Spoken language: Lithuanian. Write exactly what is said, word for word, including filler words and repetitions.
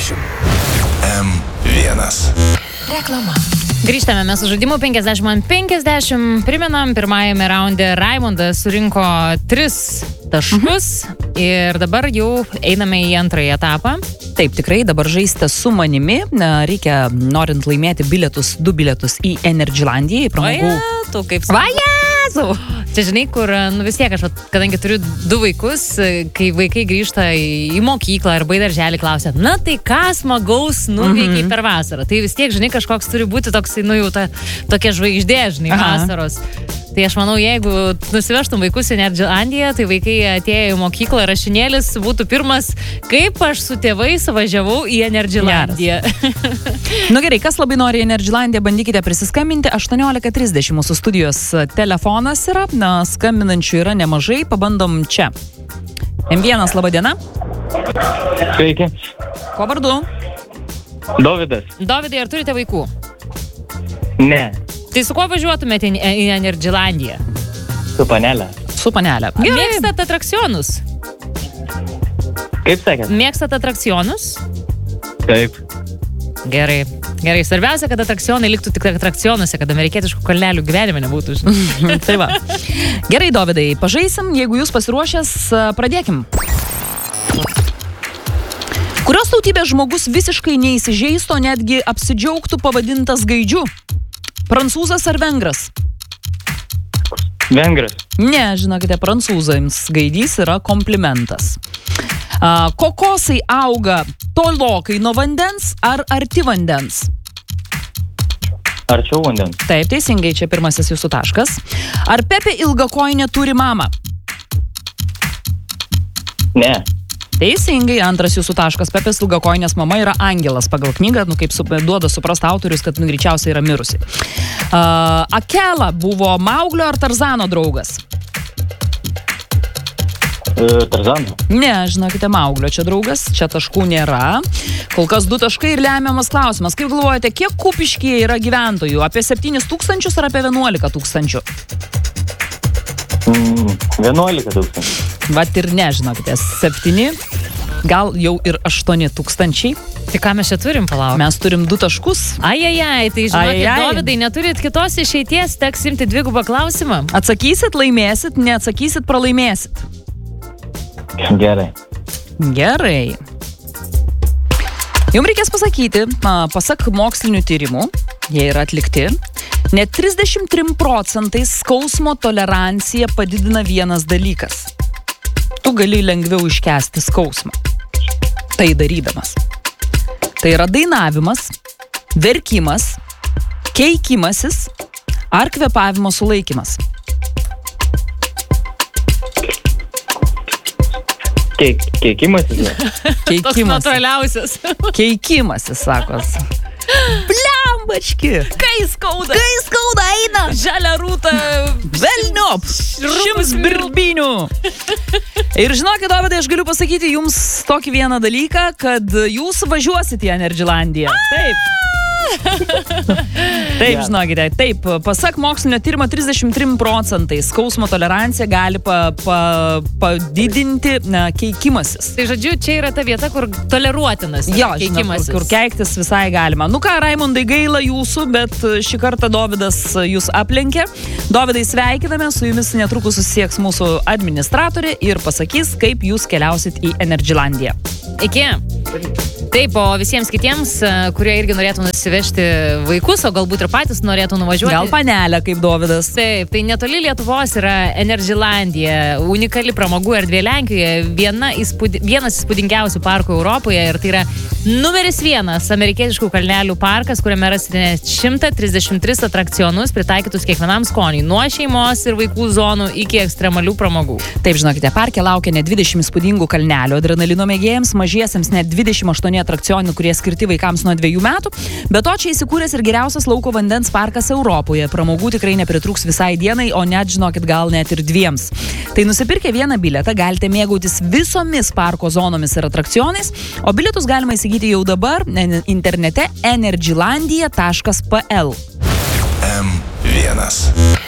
penkiasdešimt. M vienas. Reklama. Grįžtame mes su žaidimu penkiasdešimt ant penkiasdešimt. Primenam, pirmajame raunde Raimondas surinko tris taškus mhm. ir dabar jau einame į antrąjį etapą. Taip, tikrai dabar žaiste su manimi. Reikia, norint laimėti bilietus, du bilietus į Energylandiją, į pramogų. Vaja, tu kaip Vajazu! Čia žinai, kur, nu vis tiek, aš, kadangi turiu du vaikus, kai vaikai grįžta į, į mokyklą arba į darželį, klausia, na tai ką smagaus nuveikiai mm-hmm. per vasarą. Tai vis tiek, žinai, kažkoks turi būti toksai, nu jau ta, tokia žvaigždė, žinai, Aha. vasaros. Tai aš manau, jeigu nusivežtum vaikus į Energylandiją, tai vaikai atėjo į mokyklą, rašinėlis būtų pirmas, kaip aš su tėvais važiavau į Energylandiją. Nu gerai, kas labai nori į Energylandiją, bandykite prisiskambinti. aštuoniolika trisdešimt mūsų studijos telefonas yra, na, skambinančių yra nemažai, pabandom čia. M vienas, laba diena. Sveiki. Kuo vardu? Dovydas. Dovydai, ar turite vaikų? Ne. Tai su kuo važiuotumėte į Energylandiją? Su panelė. Su panelė. Mėgstat atrakcionus? Kaip sakėt? Mėgstat atrakcionus? Taip. Gerai. Gerai, svarbiausia, kad atrakcionai liktų tik atrakcionuose, kad amerikietiškų kalnelių gyvenime nebūtų. Tai va. Gerai, Dovydai, pažaisim, jeigu jūs pasiruošęs, pradėkim. Kurios tautybės žmogus visiškai neįsižeisto, netgi apsidžiaugtų pavadintas gaidžiu? Prancūzas ar vengras? Vengras. Ne, žinokite, prancūzams gaidys yra komplimentas. A, kokosai auga tolokai nuo vandens ar arti vandens? Arčiau vandens. Taip, teisingai, čia pirmasis jūsų taškas. Ar Pepė ilgakojinė turi mamą? Ne. Teisingai, antras jūsų taškas. Pepės ilgakojinės mama yra angelas pagal knygą, nu kaip su, duoda suprast autorius, kad nu, greičiausiai yra mirusi. Uh, Akela buvo Mauglio ar Tarzano draugas? E, Tarzano. Ne, žinokite, Mauglio čia draugas, čia taškų nėra. Kol kas du taškai ir lemiamas klausimas. Kaip galvojate, kiek Kupiškyje yra gyventojų? Apie septynis tūkstančius ar apie vienuolika tūkstančių? Mm, vienuolika tūkstančių. Vat ir ne, žinokite, septyni, gal jau ir aštuoni tūkstančiai. Tai ką mes čia turim, palauk? Mes turim du taškus. Ajajaj, tai žinokit, Ajajaj. Dovydai, neturit kitos išeities, teks imti dvigubą klausimą. Atsakysit, laimėsit, neatsakysit, pralaimėsit. Gerai. Gerai. Jums reikės pasakyti, pasak mokslinių tyrimų, jie yra atlikti, net trisdešimt trim procentais skausmo toleranciją padidina vienas dalykas. Tu gali lengviau iškęsti skausmą. Tai darydamas. Tai yra dainavimas, verkimas, keikimasis ar kvėpavimo sulaikymas. Keik, keikimasis. Toks natūraliausias. Keikimasis, sakos. Blembački. Kai skauda. Kai skauda eina. Žalia rūta. Velniop. Šims birbinių. Ir žinokit, Dovydai, aš galiu pasakyti jums tokį vieną dalyką, kad jūs važiuosit į Energylandiją. Taip. Taip, žinokite, taip, pasak mokslinio tyrimo trisdešimt trim procentais skausmo tolerancija gali pa, pa, padidinti na, keikimasis. Tai žodžiu, čia yra ta vieta, kur toleruotinas jo, keikimasis. Žinot, kur, kur keiktis visai galima. Nu ką, Raimondai, gaila jūsų, bet šį kartą Dovydas jūs aplenkė. Dovydai, sveikiname, su jumis netrukus susisieks mūsų administratorė ir pasakys, kaip jūs keliausit į Energylandiją. Iki. Taip, o visiems kitiems, kurie irgi norėtų nusivežti vaikus, o galbūt ir patys norėtų nuvažiuoti. Gal panelė, kaip Dovydas. Taip, tai netoli Lietuvos yra Energylandija, unikali pramogų erdvė Lenkijoje, viena įspūdi, vienas įspūdingiausių parkų Europoje ir tai yra numeris vienas amerikietiškų kalnelių parkas, kuriame rasite net šimtą trisdešimt tris atrakcionus pritaikytus kiekvienam skoniui, nuo šeimos ir vaikų zonų iki ekstremalių pramogų. Taip, žinokite, parke laukia net dvidešimt įspūdingų kalnelių, adrenalino mėgėjams, mažiesiems net dvidešimt aštuoni atrakcionų, kurie skirti vaikams nuo dviejų metų. Be to, čia įsikūręs ir geriausias lauko vandens parkas Europoje. Pramogų tikrai nepritrūks visai dienai, o net, žinokit, gal net ir dviems. Tai nusipirkę vieną bilietą galite mėgautis visomis parko zonomis ir atrakcionais, o bilietus galima įsigyti jau dabar internete energylandia taškas p l. M vienas.